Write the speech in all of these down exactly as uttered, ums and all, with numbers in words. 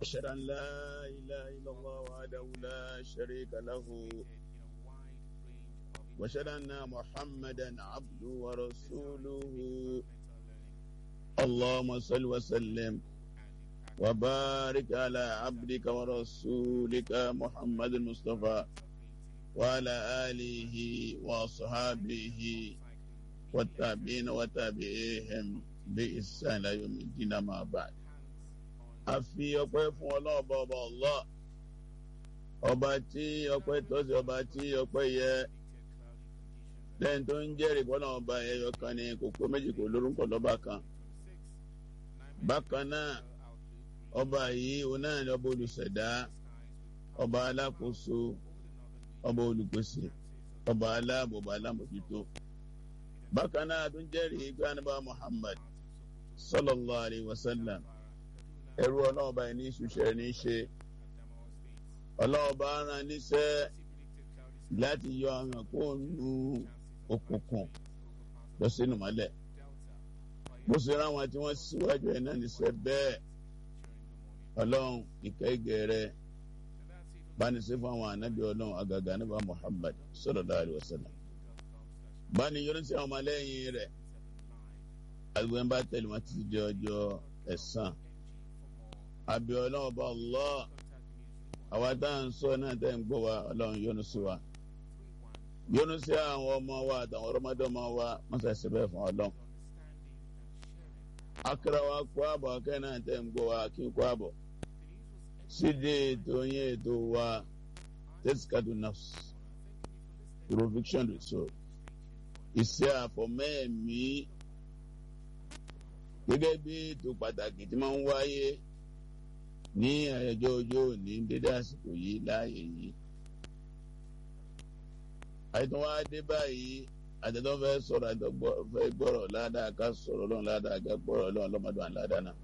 أشهد أن لا إله إلا الله وحده لا شريك له وأشهد أن محمدا عبده ورسوله اللهم صل وسلم وبارك على عبدك ورسولك محمد المصطفى وعلى آله وصحابه والتابعين وتابعيهم بإحسان إلى يوم الدين ما بعد. A fi ọpẹ́ fún Ọlọ́run ọba ọba Allah, ọba tí ọpẹ́ tọ́ sí, ọba tí ọpẹ́ yẹ, lẹ́yìn tó ń jẹ́rìí bọ́lá ọba ẹyọ kan ní kò pé méjì kò lórúkọ lọ́ba kan. Bákan náà ọba yìí òun náà ni ọba olùṣẹ̀dá, ọba alákòóso, ọba olùpèsè, ọba aláàbò, ọba alámòjútó. Bákan náà tó ń jẹ́rìí pé Ànábì Muhammad sallallahu alayhi wa sallam ẹrú ọlọ́ọ̀bá ẹni ìṣúṣẹ́ ní ṣe, ọlọ́ọ̀bá rán níṣẹ́ láti yọ àwọn kó nu òkùnkùn lọ sínú mọ́lẹ̀. Bó ṣe rán wọn tí wọ́n síwájú ẹ̀ náà níṣẹ́ bẹ́ẹ̀, ọlọ́run ìkẹ́ ìgẹ̀ rẹ̀ bá ní ṣe fún àwọn ànábì ọlọ́run àgàgà Ànábì Muhammad sallallahu alaihi wasallam. Bá ní yọ́nú sí àwọn ọmọlẹ́yìn rẹ̀ àgbẹ̀ ń bá tẹ̀lé wọn títí di ọjọ́ ẹ̀san. Àbí Ọlọ́run ọba Allah, àwa tá à ń sọ náà tẹ́ ń gbọ́ wa, Ọlọ́run yọ́nú sí wa, yọ́nú sí àwọn ọmọ wa àtàwọn ọmọdé ọmọ wa, wọ́n sọ ẹsẹ̀ bẹ́ẹ̀ fún Ọlọ́run. Akẹ́rẹ́ wa kó àbọ̀, akẹ́rẹ́ náà tẹ́ ń gbọ́ wa kí n kó àbọ̀ síde ètò yẹn ètò wa tẹ́síkàdù nafs, purification of soul, ìṣe àfọ̀mẹ́ẹ̀mí, gẹ́gẹ́ bí ètò pàtàkì tí máa ń wáyé ní àyájọ́ ọjọ́ òní dédé àsìkò yìí láàyè yìí. Àìtàn wa dé báyìí, àtẹ̀tọ́ fẹ́ sọ̀rọ̀, àtẹ̀tọ́ fẹ́ gbọ́rọ̀ ládàá ká sọ̀rọ̀ lọ́n ládàá ká gbọ́rọ̀ lọ́n lọ́mọdún àládàá náà.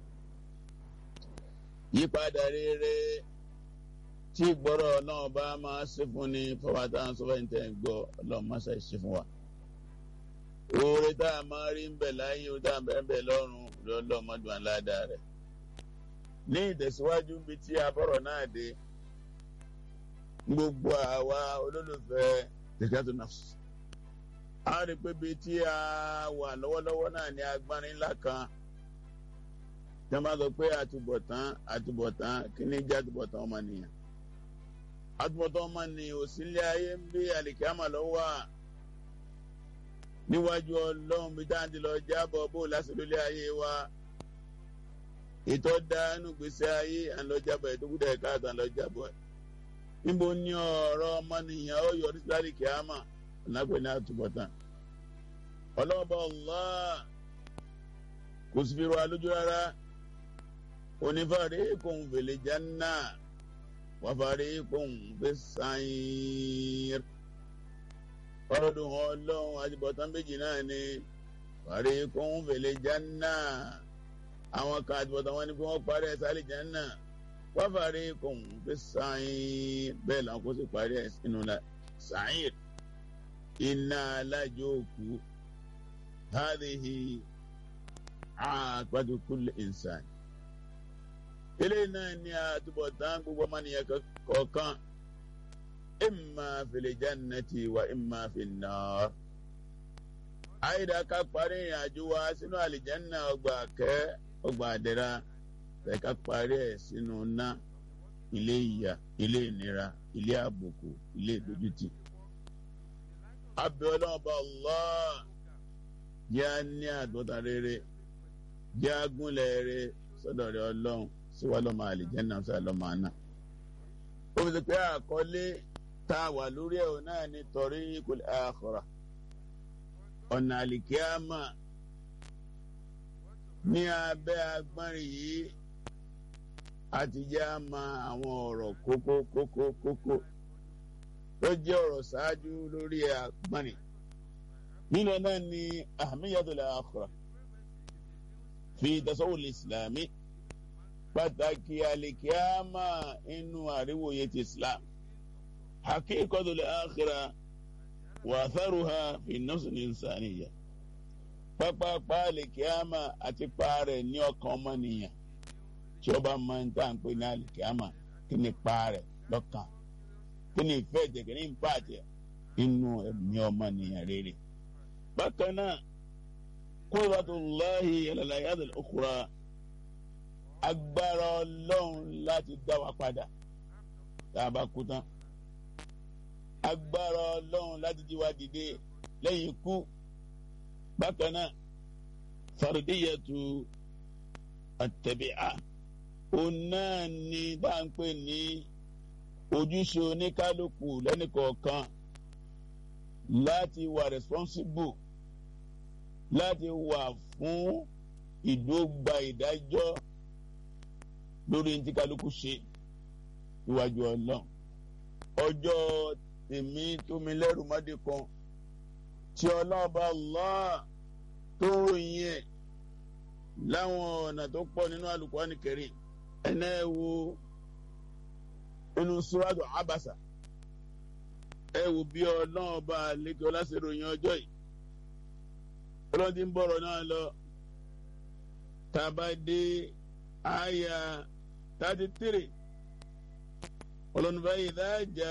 Yípadà rere tí gbọ́rọ̀ náà bá máa ṣe fún ni fọwọ́tà ń sọ fẹ́ǹtẹ̀ ń gbọ́ Ọlọ́run má ṣe ṣe fún wa. Oore tá a máa rí ń bẹ̀ láyé, ó tá a bẹ̀ ń bẹ̀ lọ́run lọ́mọdún àládàá rẹ̀. Ní ìtẹ̀síwájú bí tí a bọ̀rọ̀ náà dé, gbogbo àwa olólùfẹ́ tẹ̀síwájú nafs, a rí pé bí tí a wà lọ́wọ́lọ́wọ́ náà ní agbárin ńlá kan tí wọ́n bá sọ pé àtúbọ̀tán àtúbọ̀tán kí ní jẹ́ àtúbọ̀tán ọmọnìyàn. Àtúbọ̀tán ọmọnìyàn ò sí ilé ayé ń bí àlìkíyàmà lọ́wọ́ à níwájú Ọlọ́run bí táǹtì lọ jábọ̀ bó lásìkò ilé ayé wa. Ètò dánú gbèsè ayé àlọ́jábọ̀ ètò kúdà ẹ̀ka àti àlọ́jábọ̀ ẹ̀. Níbo ni ọ̀rọ̀ ọmọnìyàn ó yọrí sí àlìkíyàmà lápẹ̀ ní àtúbọ̀tán. Ọlọ́ọ̀bá Allah kò sì fi rọ alójú rárá. Onífàríkùn fil janna wa fariqun fis sa'ir. Ọlọ́dún Ọlọ́run àtúbọ̀tán méjì náà ni fariqun fil janna. Àwọn kan àtúbọ̀tán wọn ni kí wọ́n parí ẹ̀ sálì janna. Wa fariqun fis sa'ir. Bẹ́ẹ̀ làwọn kò sì parí ẹ̀ sínú sa'ir. Iná alájò òkú. Hadhihi aqibatu kulli insan. Eléyìí náà ni àtúbọ̀tán gbogbo ọmọnìyàn kọ̀ọ̀kan. Imma fil jannati wa imma fin nar. Àìdá ká parí ìrìn àjò wa sínú àlìjánná ọgbà kẹ́ ọgbà àdẹ́ra, tẹ̀ ká parí ẹ̀ sínú ná, ilé ìyà, ilé ìnira, ilé àbùkù, ilé ìdójútì. Abẹ́ Ọlọ́run bá Allah jẹ́ á ní àtúbọ̀tán rere, jẹ́ á gúnlẹ̀ rere sọ́dọ̀ rẹ̀ Ọlọ́run, síwá lọ́mọ àlìjánná sí àlọ́mọ àná. Ó fi ṣe pé àkọlé tá a wà lórí ẹ̀ náà ní tariqul akhirah, ọ̀nà àlìkíyàmà. Ní abẹ́ agbọ́nrin yìí àti jẹ́ á mọ àwọn ọ̀rọ̀ kókó kókó kókó tó jẹ́ ọ̀rọ̀ ṣáájú lórí agbọ́nrin. Nínú náà ni ahamiyatul akhirah fi tasawwur islami, pàtàkì àlìkíyàmà inú àríwòye ti Islam. Haqiqatul akhirah wa atharuha fi nafs al-insaniyya. Pápápá àlìkíyàmà àti paarẹ̀ ní ọkàn ọmọnìyàn. tí ó bá máa ń tà ń pè ní àlìkíyàmà kí ni pa rẹ̀ lọ́kàn kí ni ìfẹ́ jẹ kí ni ń bàjẹ́ inú ẹ̀mí ọmọnìyàn rere. bákan náà qudratullahi ala al-hayat al-ukhra agbára ọlọ́run láti dá wa padà tá a bá kú tán agbára ọlọ́run láti jí wa dìde lẹ́yìn ikú. bákan náà fardiyatu at-tabi'a òun náà ni bá ń pè ní ojúṣe oníkálukú lẹ́nìkọ̀ọ̀kan láti wà responsible láti wà fún ìdógba ìdájọ́ lórí ní tí kálukú ṣe níwájú Ọlọ́run. ọjọ́ tèmi tó mi lẹ́rù mọ́dé kan tí ọlọ́ọ̀bá Allah tó yẹn láwọn ọ̀nà tó pọ̀ nínú Al-Qur'ani Karim ẹ̀nà ẹ̀ wo inú Suratu Abasa ẹ wò bí ọlọ́ọ̀bá lẹ́kẹ́ ọlásẹ̀ròyìn ọjọ́ yìí ọlọ́dún tí ń bọ̀rọ̀ náà lọ tàbá dé àyà thirty three ọlọ́nùbá idha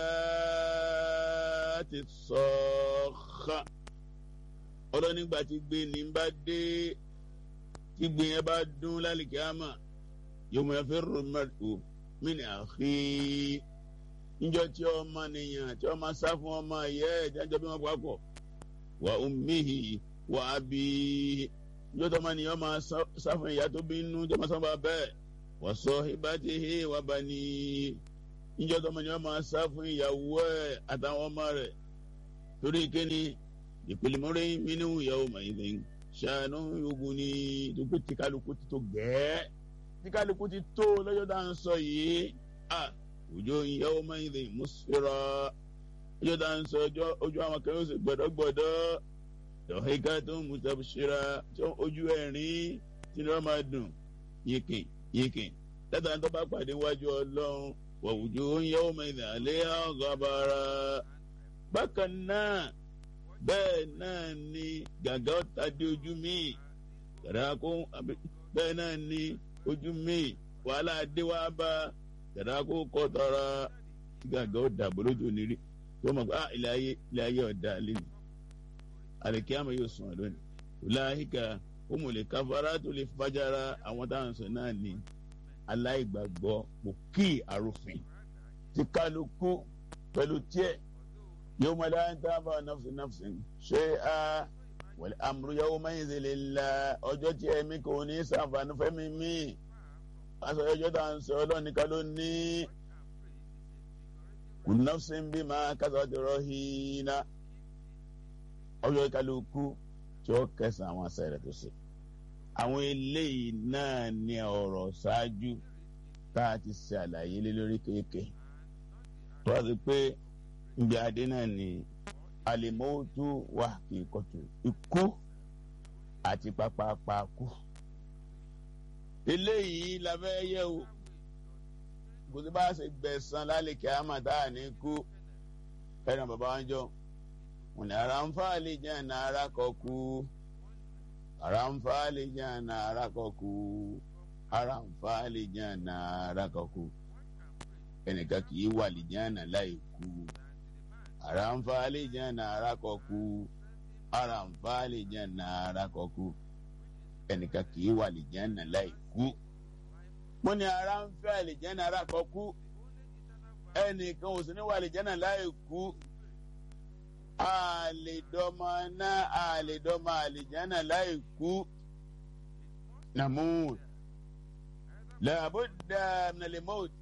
ja'ati s-sakha ọlọ́nígbà tí gbé ní bá dé tí gbé yẹn bá dún lálìkíyàmà yawma yafirru al-mar'u min akhihi níjọ́ tí ọmọ nìyàn tí ọmọ sá fún ọmọ ẹ̀yẹ ìjájọ́ bí wọ́n papọ̀ wa ummihi wa abihi níjọ́ tó ọmọ nìyàn máa sá fún ìyá tó bínú tí ọmọ sábà bẹ́ẹ̀ wa sahibatihi wa banihi níjọ́ tó ọmọ nìyàn máa sá fún ìyàwó ẹ̀ àtàwọn ọmọ rẹ̀ torí kíni likulli imri'in minhum yawma idhin sha'nun yughnihi tó pé tí kálukú ti tó gẹ́ẹ́ tí kálukú ti tó lọ́jọ́ tá à ń sọ yìí wujuhun yawma'idhin musfira ọjọ́ tá à ń sọ ojú àwọn kan yóò sì gbọ̀dọ̀gbọ̀dọ̀ dahikatun mustabshira ojú ẹ̀rín tí wọ́n máa dùn yíkìn yíkìn látàrí tó bá pàdé wájú Ọlọ́run wa wujuhun yawma'idhin 'alayha ghabara. bákan náà bẹ́ẹ̀ náà ni gàgà ọ̀tá dé ojú mi gàdá kó bẹ́ẹ̀ náà ni ojú mi wàhálà dé wá bá gàdá kó kọ́ tọ́ra tí gàgà ọ̀dà bọ́lójú nírí tó mọ̀ pé ah ilé ayé ilé ayé ọ̀dà lẹ́nu àlèkíyàmọ̀ yóò sùn lónìí ọ̀làhíkà òmùlẹ̀ káfárá tó lè fàjára àwọn táwọn sọ náà ní aláìgbàgbọ́ kò kí àròfin tí kálukú pẹ̀lú tiẹ̀ yawma la yanfa'u nafsun nafsan shay'an wal amru yawma'idhin lillah ọjọ́ tí ẹ̀mí kò ní ṣàǹfààní fẹ́mi mí aṣọ ọjọ́ tá à ń sọ ọlọ́ọ̀ni ká ló ní kullu nafsin bima kasabat rahina ọjọ́ kálukú tí ó kẹsàn àwọn àṣà rẹ̀ tó ṣe. àwọn eléyìí náà ní ọ̀rọ̀ ṣáájú tá a ti ṣe àlàyé lé lórí kéèké tó a ti pé ibi adé náà ni alimọ́tò wà kí kọ́tù ikú àti pápápá kú. eléyìí la fẹ́ yẹ̀ wò kò sí bá a ṣe gbẹ̀san lálẹ́ kí a máa tá a ní kú ẹ̀rọ bàbá wọn jọ wọn ni ara ń fa lè jẹ́ ẹ̀nà ara kọ kú ara ń fa lè jẹ́ ẹ̀nà ara kọ kú ara ń fa lè jẹ́ ẹ̀nà ara kọ kú ẹnìkan kì í wà lè jẹ́ ẹ̀nà láì kú. Ara ń fa lè jẹ́ ẹ̀nà ara kọ kú ara ń fa lè jẹ́ ẹ̀nà ara kọ kú ẹnìkan kì í wà lè jẹ́ ẹ̀nà láì kú. mo ní ara ń fẹ́ lè jẹ́ ẹ̀nà ara kọ kú ẹnìkan ò sì ní wà lè jẹ́ ẹ̀nà láì kú. àlèdọ́mọ náà àlèdọ́mọ àlèjánà láì kú. namud làbúdà minal-maut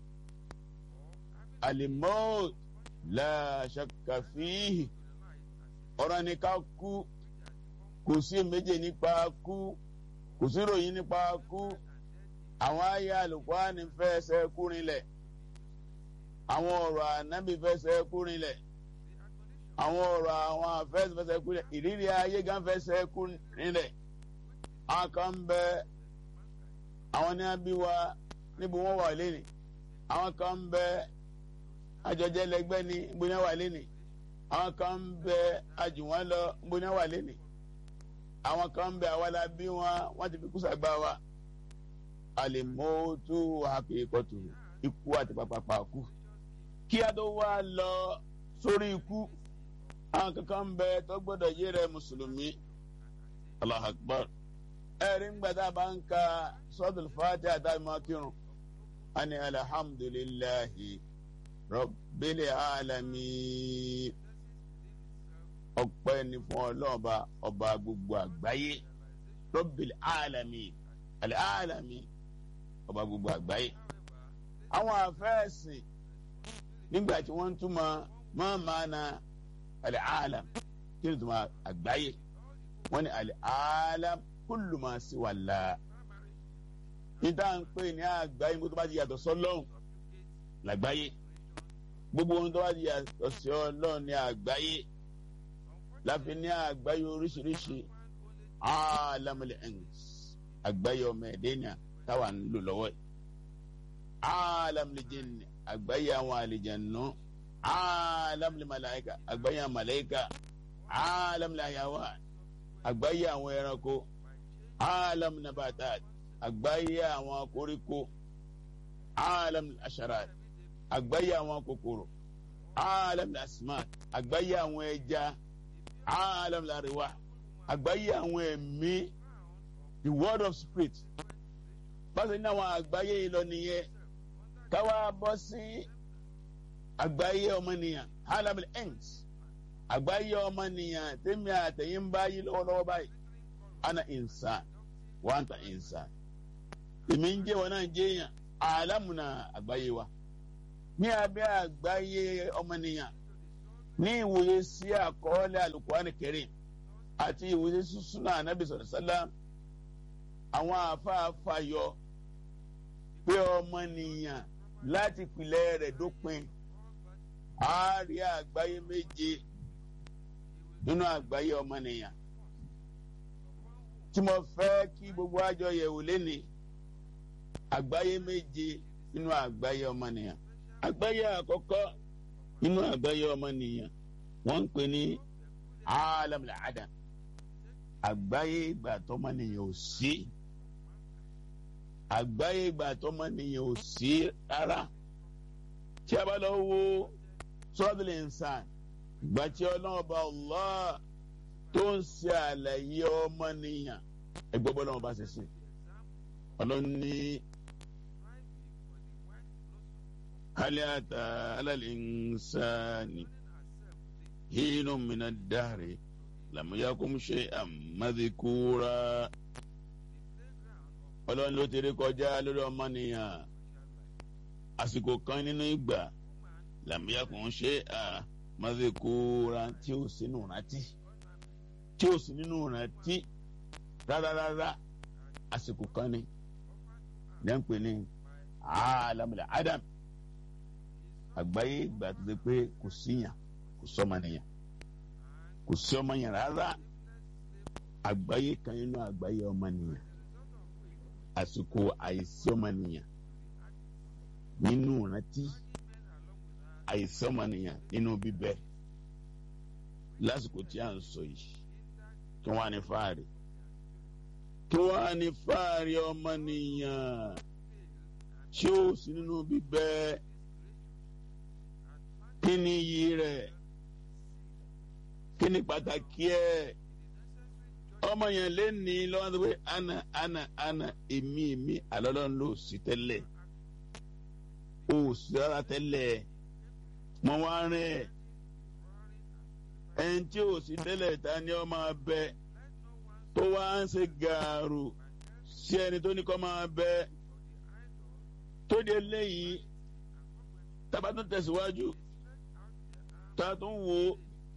al-maut la shakka fihi ọ̀rọ̀ ni ká kú kò sí méje nípa kú kò sí ròyìn nípa kú. àwọn àyá Al-Qur'ani fẹsẹ̀ kúrinlẹ̀ àwọn ọ̀rọ̀ ànábì fẹsẹ̀ kúrinlẹ̀ àwọn ọ̀rọ̀ àwọn afẹ́sẹ̀ fẹsẹ̀ kúrinlẹ̀ ìrírí ayé gan fẹsẹ̀ kúrinlẹ̀. àwọn kan ń bẹ àwọn ní abí wa níbo wọ́n wà lẹ́nìí àwọn kan ń bẹ àjọjẹ lẹgbẹ ni gbóná wà lẹni àwọn kan ń bẹ àjùwọn lọ gbóná wà lẹni àwọn kan ń bẹ àwa la bí wọn wọn ti fi kú sàgbà wa alimotu hakikatu ikú àti pàpàpà kú. Kí a tó wá lọ sórí ikú, àwọn kankan ń bẹ tó gbọ́dọ̀ yé rẹ mùsùlùmí. Allahu Akbar. Ẹ̀rí ń gbàdá bá ń ka suratul Fatiha àtàwọn máa kírun. A ní alhamdulillahi rabbil alamin. Ọpẹ́ ni fún Ọlọ́run ọba gbogbo àgbáyé. Rabbil alamin. Al-alamin. Ọba gbogbo àgbáyé. Àwọn àfẹ́ẹ̀sìn nígbà tí wọ́n túmọ̀ ma maana al-alam, kí ni túmọ̀ àgbáyé? Wọ́n ní al-alam kullu ma siwa Allah. Ìdá ń pè ní àgbáyé gbogbo tó bá ti yàtọ̀ sọ́lọ́run làgbáyé. Gbogbo ohun tó bá ti yàtọ̀ sí Ọlọ́run ní àgbáyé. Láfi ní àgbáyé oríṣiríṣi. Alamul ins, àgbáyé ọmọ ẹ̀dẹ́nìà táwa ń lò lọ́wọ́ yìí. Alamul jinni, àgbáyé àwọn àlìjànnú. Alamul malaika, àgbáyé àwọn màláíkà. Alamul hayawan, àgbáyé àwọn ẹranko. Alamul nabatat, àgbáyé àwọn koríko. Alamul asharat, àgbáyé àwọn kòkòrò. Alamul asmat, àgbáyé àwọn ẹja. Alamul arwah, àgbáyé àwọn ẹ̀mí, the world of spirit. Báṣe ní àwọn àgbáyé yìí lọ nìyẹn. Káwá bọ́ sí àgbáyé ọmọnìyàn, alamul ins, àgbáyé ọmọnìyàn tèmi àtẹ̀yìn ń báyìí lọ́wọ́lọ́wọ́ báyìí. Ana insan wa anta insan. Èmi ń jẹ́ wọn náà ń jẹ́ yàn. Alamuna àgbáyé wa. Ní abẹ́ àgbáyé ọmọnìyàn, ní ìwòye sí àkọọ́lẹ̀ Al-Qur'an Karim àti ìwòye sí sunnah Ànábì sallallahu alaihi wasallam, àwọn àfáàfáà yọ pé ọmọnìyàn láti pìlẹ̀ rẹ̀ dópin á rí àgbáyé méje nínú àgbáyé ọmọnìyàn tí mo fẹ́ kí gbogbo àjọ yẹ̀wò léni. Àgbáyé méje nínú àgbáyé ọmọnìyàn. Àgbáyé àkọ́kọ́ nínú àgbáyé ọmọnìyàn wọ́n ń pè ní alamul adam, àgbáyé ìgbà tọ́mọnìyàn ò sí. Àgbáyé ìgbà tọ́mọnìyàn ò sí rárá. Tí a bá lọ wo suratul insan, ìgbà tí Ọlọ́run bá Allah tó ń ṣe àlàyé ọmọnìyàn, ẹgbẹ́ bọ́lá wọn bá ṣe ṣe. Ọlọ́run ní hal ata alal insani hinun minad dahri lam yakun shay'an madhkura. Ọlọ́run ló ti rí kọjá lórí ọmọnìyàn àsìkò kan nínú ìgbà lam yakun shay'an madhkura, tí ó sì nínú rántí tí ó sì nínú rántí rárárárá. Àsìkò kan ni lẹ́ ń pè ní alamul adam, àgbáyé ìgbà tó ṣe pé kò síyàn, kò sọmọnìyàn, kò sí ọmọnìyàn rárá. Àgbáyé kan nínú àgbáyé ọmọnìyàn, àsìkò àìsí ọmọnìyàn nínú ìrántí, àìsí ọmọnìyàn nínú bíbẹ. Lásìkò tí a ń sọ yìí, kí wọ́n á ní fáàrí, kí wọ́n á ní fáàrí ọmọnìyàn tí ó sì nínú bíbẹ. Kí ni iyì rẹ̀? Kí ni pàtàkì ẹ̀? Ọmọ yẹn lé ní lọ́wọ́ tó pé ana ana ana èmi èmi àlọ́lọ́ ló sì tẹ́lẹ̀, ó sì rárá tẹ́lẹ̀, mọ wá rẹ̀ ẹni tí ó sì tẹ́lẹ̀ ta ni ọ máa bẹ tó wá ń ṣe gàrú sí ẹni tó ní kọ́ máa bẹ. Tó di eléyìí tábà tún tẹ̀síwájú, tá a tún wò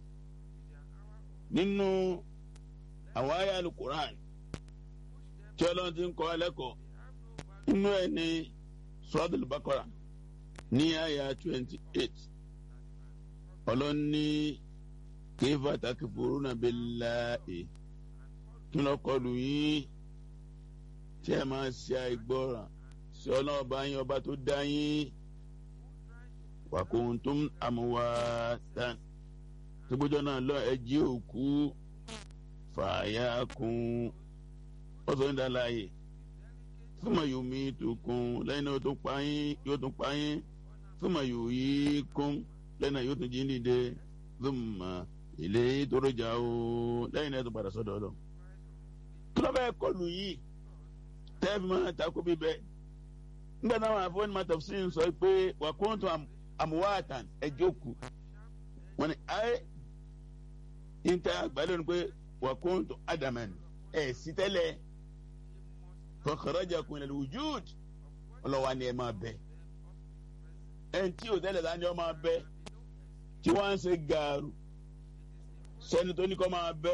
nínú àwọn àyá Al-Qur'an tí Ọlọ́run ti ń kọ́ ẹlẹ́kọ̀ọ́. Inú ẹ̀ ní Suratul Baqara ní àyá twenty eight. Ọlọ́run ní kayfa takfuruna billahi, kí ló kọlù yín tí ẹ máa ṣe àìgbọràn sí Ọlọ́run ọba yín, ọba tó dá yín. Wa kuntum amwatan, tó gbọ́jọ́ náà lọ ẹ jí òkú. Fàyàkùn, ó sọ ní dáláyè thumma yumitukum lẹ́yìn náà yóò tún pa yín yóò tún pa yín thumma yuhyikum lẹ́yìn náà yóò tún jí dìde thumma ilayhi turja'un lẹ́yìn náà yóò tún padà sọ́dọ̀ Ọlọ́run. kí ló bẹ́ẹ̀ kọlù yìí tẹ́ẹ̀fì máa takò bíbẹ́ nígbà táwọn àfọwọ́n máa tafsir sọ pé wa kuntum amwatan ẹjọ́ kù wọ́n ní ayé níta àgbàdo ni pé wa kuntum adaman ẹ̀ sí tẹ́lẹ̀ fa kharajakum minal wujud ọlọ́wà ni ẹ máa bẹ ẹn tí ò tẹ́lẹ̀ láti ọ máa bẹ tí wọ́n ń ṣe gàrú sẹ́ni tó ní kọ́ máa bẹ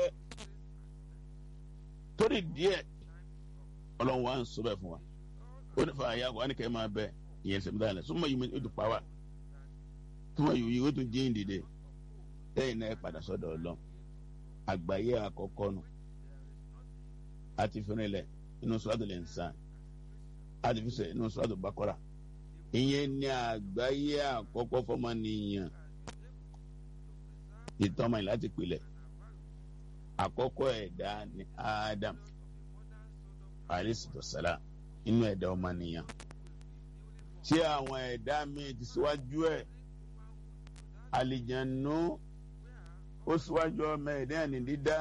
torí díẹ̀ ọlọ́run wa ń sọ bẹ́ẹ̀ fún wa ó ní fa àyà wa ni kẹ́ máa bẹ ìyẹn sẹ́mi dáhùn lẹ̀ súnmọ́ yìí mi ó tún pa wá súnmọ́ yìí yìí ó tún jí ìdìde lẹ́yìn náà ẹ padà sọ́dọ̀ Ọlọ́run àgbáyé àkọ́kọ́ nù àti fúnilẹ̀ inú Suratul Insan àti fúnilẹ̀ inú Suratul Baqara ìyẹn ní àgbáyé àkọ́kọ́ fọmọnìyàn ìtọ́mọ yìí láti pilẹ̀ àkọ́kọ́ ẹ̀dá ní Adam alayhi salam inú ẹ̀dá ọmọnìyàn tí àwọn ẹ̀dá míì ti síwájú ẹ̀ àlìjànnú ó síwájú ọmọ ẹ̀dá ní dídá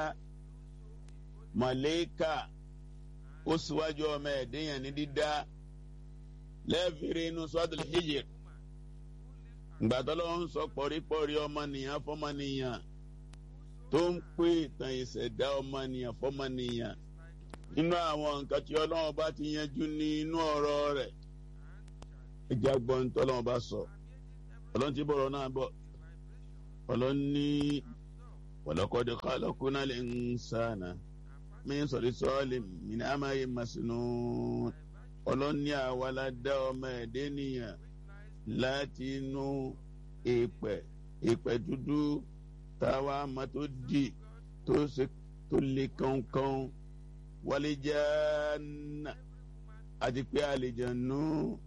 màlẹ́kà ó síwájú ọmọ ẹ̀dá yẹn ní dídá lẹ́ẹ̀fìrí inú Suratul Hijr gbàtọ́lọ́ ń sọ pọ̀rípọ̀rí ọmọnìyàn fọmọnìyàn tó ń pè ìtàn ìṣẹ̀dá ọmọnìyàn fọmọnìyàn nínú àwọn nǹkan tí Ọlọ́run bá ti yanjú ní inú ọ̀rọ̀ rẹ̀ ẹjẹ́ agbọ́n tó Ọlọ́run bá sọ Ọlọ́run ti bọ̀rọ̀ náà bọ̀ Ọlọ́run ní walaqad khalaqnal insana min salsalin min hamain masnun Ọlọ́run ní àwa la dá ọmọ ẹ̀dẹ́ nìyàn láti inú èèpẹ̀ èèpẹ̀ dúdú táwa máa tó dì tó ṣe tó le kànkàn wal janna àti pé àlìjànnú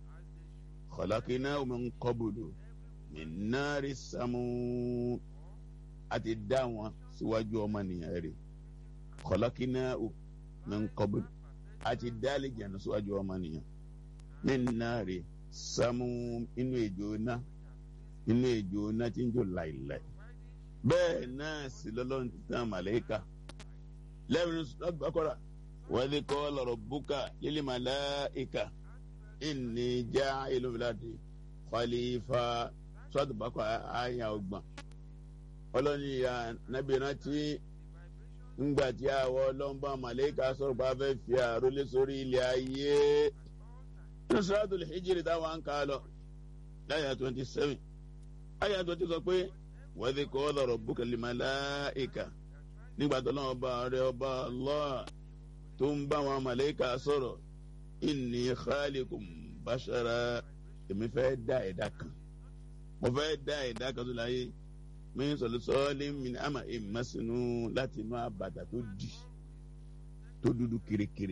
khalaqnahu min qablu min nari samum àti dá wọn síwájú ọmọnìyàn rẹ̀ khalaqnahu min qablu àti dá àlìjànnú síwájú ọmọnìyàn min nari samum inú ejò náà inú ejò náà tí ń jò láìláì bẹ́ẹ̀ náà sì lọ́lọ́run ti tán màlẹ́kà lẹ́yìn lọ́gbàkọ́ra wa idh qala rabbuka lil malaika inni ja'ilun fil ardi khalifa sọ́dọ̀ bákọ̀ àyà ọgbọ̀n ọlọ́ni ya nábì rántí ńgbà tí àwọ̀ ọlọ́mbà màlẹ́kà sọ̀rọ̀ bá fẹ́ fi àrólé sórí ilẹ̀ ayé nínú Suratul Hijr táwọn ń kà lọ láyà twenty seven àyà twenty sọ pé wa idh qala rabbuka lil malaika nígbà tó lọ́wọ́ bá rẹ ọba Allah tó ń bá wọn màlẹ́kà sọ̀rọ̀ inni khaliqum bashara èmi fẹ́ dá ẹ̀dá kan mo fẹ́ dá ẹ̀dá kan tó láyé min salsalin min hama'in masnun láti inú àbàtà tó dì tó dúdú kirikiri.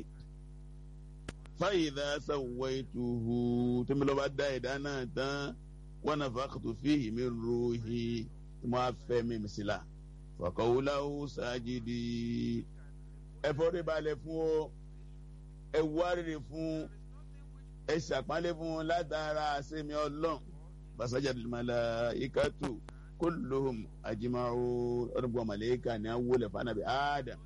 fa idha sawwaytuhu tó mi lọ́ bá dá ẹ̀dá náà tán wa nafakhtu fihi min ruhi tí mo á fẹ́ mi mísìlá faqaw lahu sajidin ẹ forí balẹ̀ fún o ẹ wárìrì fún ẹ ṣàpálẹ̀ fún látara àṣemí Ọlọ́run fasajadal malaikatu kulluhum ajma'un ọdúnbọ̀ màlẹ́kà ní awolẹ̀ fanabi Adam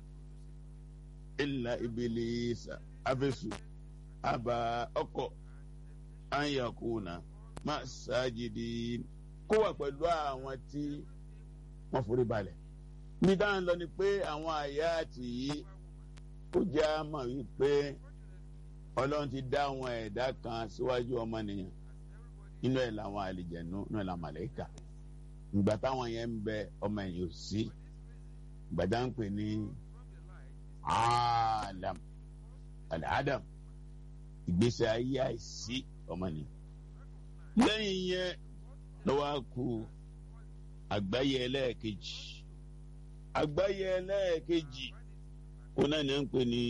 illa ibilisa afesu aba ọkọ̀ an yakuna ma sajidin kó wà pẹ̀lú àwọn tí wọ́n forí balẹ̀. mi dáhùn lọ ni pé àwọn àyàtì yìí ó jẹ́ àmọ̀ wípé Ọlọ́run ti dá àwọn ẹ̀dá kan síwájú ọmọnìyàn inú ẹ̀ làwọn àlìjẹ̀nú inú ẹ̀ làwọn màlẹ́kà ìgbà táwọn yẹn ń bẹ ọmọ ẹ̀yìn ò sí gbàdá ń pè ní Adam Adam ìgbésẹ̀ ayé àìsí ọmọnìyàn lẹ́yìn yẹn lọ́wọ́ á kú àgbáyé ẹlẹ́ẹ̀kejì àgbáyé ẹlẹ́ẹ̀kejì kó náà ní ń pè ní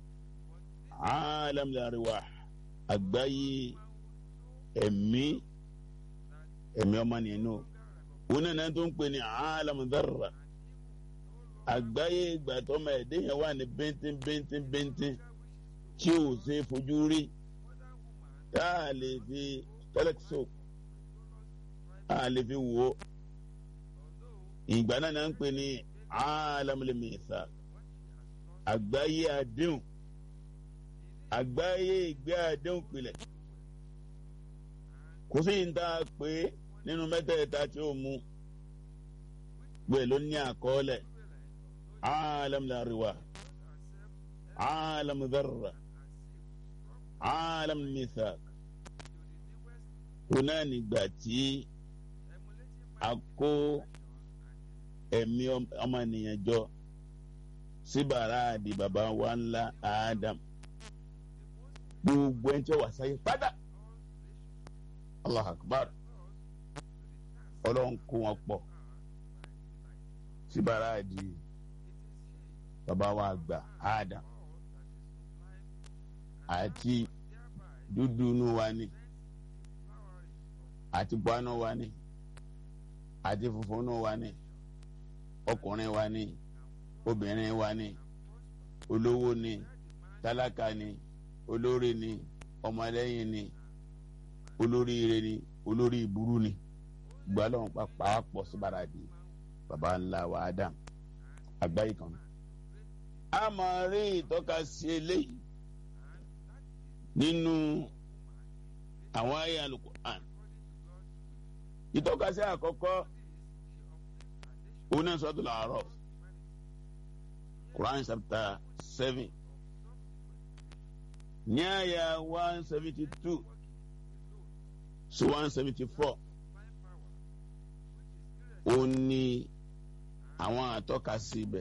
alam al-arwah àgbáyé ẹ̀mí ẹ̀mí ọmọnìyàn náà wọn náà tó ń pè ní alam dharra àgbáyé ìgbà tọ́mọ ẹ̀dẹ́ yẹn wà ní bíntín bíntín bíntín tí ò ṣe fojú rí tá a lè fi telescope a lè fi wò ìgbà náà náà ń pè ní alamul mithaq àgbáyé àdéhùn àgbáyé ìgbé àdéhùn pilẹ̀ kò sí ní ta pé nínú mẹ́tẹ̀ẹ̀ta tí ó mú gbé ló ní àkọọ́lẹ̀ alamul arwah alamul dharra alamul mithaq kò náà nígbà tí a kó ẹ̀mí ọmọnìyàn jọ sí bàràdì bàbá wa ńlá Adam gbogbo ẹni tí ó wà sáyé padà Allah akbar Ọlọ́run kó wọn pọ̀ sí bàràdì bàbá wa àgbà Adam àti dúdú inú wa ni àti buwánú wa ni àti funfun inú wa ni ọkùnrin wa ni obìnrin wa ni olówó ni tálákà ni olórí ni ọmọlẹ́yìn ni olóríire ni olórí ìburú ni gbọ́dọ̀ pàápọ̀ sí bàràdì bàbá ńlá wa Adam àgbáyé kan. a máa rí ìtọ́ka sí eléyìí nínú àwọn àyá Al-Qur'an. ìtọ́ka sí àkọ́kọ́ Una Suratul A'raf, Quran chapter seven, ní àyá one seventy two to one seventy four. Ó ní àwọn àtọ́ka sí ibẹ̀.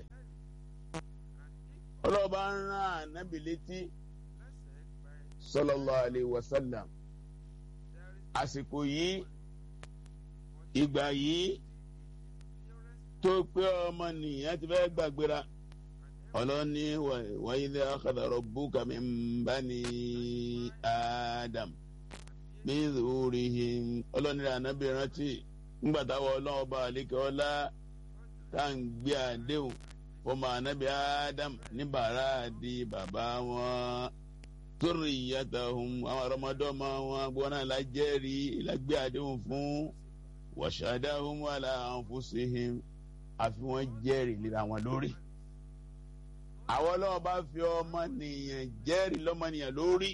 Ọlọ́ba ń rán Ànábì létí sallallahu alayhi wa sallam. Àsìkò yìí, ìgbà yìí tó pé ọmọnìyàn ti fẹ́ gbàgbéra ọlọ́ni wa idh akhadha rabbuka min bani Adam min zuhurihim ọlọ́ni rẹ̀ Ànábì rántí ńgbà táwọn ọlọ́ọ̀bá àlékè ọlá tá à ń gbé àdéhùn fọmọ Ànábì Adam ní bàràdì bàbá wọn zurriyatahum àwọn ọmọdọ́mọ wọn gbọ́nà lájẹ́rìí lágbé àdéhùn fún wa shahadahum ala anfusihim àfi wọ́n jẹ́rìí lera wọn lórí. àwọn ọlọ́wọ́ bá fi ọmọnìyàn jẹ́rìí lọ́mọnìyàn lórí.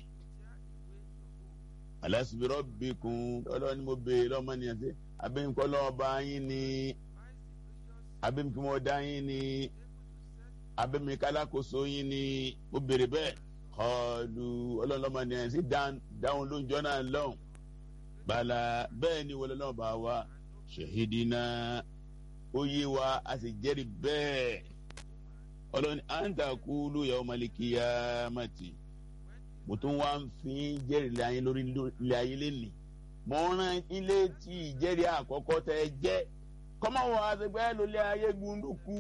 alastu bi rabbikum ọlọ́wọ́ ni mo béèrè lọ́mọnìyàn sí abẹ́mikọ́ lọ́wọ́ bá yín ni abẹ́mikọ́ mọ́ dá yín ni abẹ́mikọ́ alákòóso yín ni mo béèrè bẹ́ẹ̀. qalu ọlọ́wọ́ lọ́mọnìyàn sí dáhùn lóúnjọ́ náà lọ́hùn. bala bẹ́ẹ̀ ni wọlé lọ́wọ́ bá wa shahidina ó yé wa a sì jẹ́rìí bẹ́ẹ̀. ọlọ́ni anta kulu yawmal qiyamati mo tún wá ń fi jẹ́rìí lé ayé lórí ilé ayé lẹ́nìí. mo rán ilé tí ìjẹ́rìí àkọ́kọ́ tẹ́ ẹ jẹ́ kọ́mọ wọ àtẹgbẹ́ lólé ayé gbúndùkú